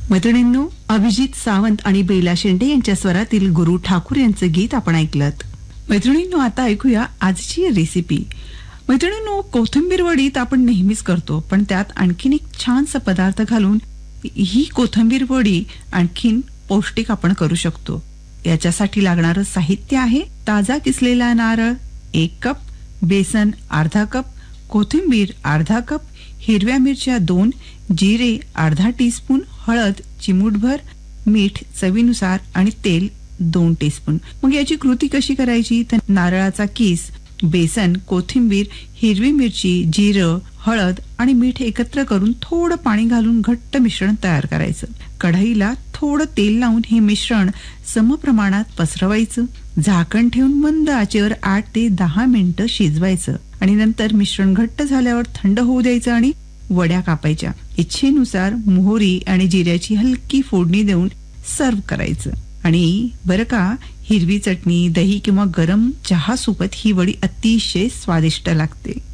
मैत्रिणींनो, अभिजित सावंत आणि बेला शेंडे यांच्या स्वरातील गुरु ठाकूर यांचं गीत आपण ऐकलं. मैत्रिणींनो, आता ऐकूया आजची रेसिपी. मैत्रिणींनो, कोथिंबीर वडीत आपण नेहमीच करतो, पण त्यात आणखीन एक छानसा पदार्थ घालून ही कोथिंबीर वडी आणखीन पौष्टिक आपण करू शकतो. याच्यासाठी लागणारं साहित्य आहे: ताजा किसलेला नारळ 1 कप, बेसन अर्धा कप, कोथिंबीर अर्धा कप, हिरव्या मिरच्या 2, जिरे अर्धा टीस्पून, हळद चिमूटभर, मीठ चवीनुसार आणि तेल 2 टीस्पून. मग याची कृती कशी करायची? तर नारळाचा किस, बेसन, कोथिंबीर, हिरवी मिरची, जिरं, हळद आणि मीठ एकत्र करून थोडं पाणी घालून घट्ट मिश्रण तयार करायचं. कढईला थोडं तेल लावून हे मिश्रण समप्रमाणात पसरवायचं. झाकण ठेवून मंद आचेवर 8 ते 10 मिनिटं शिजवायचं आणि नंतर मिश्रण घट्ट झाल्यावर थंड होऊ द्यायचं आणि वड्या कापायच्या. इच्छेनुसार मोहरी आणि जिऱ्याची हलकी फोडणी देऊन सर्व्ह करायचं. आणि बरं का, हिरवी चटणी, दही किंवा गरम चहा सोबत ही वडी अतिशय स्वादिष्ट लागते.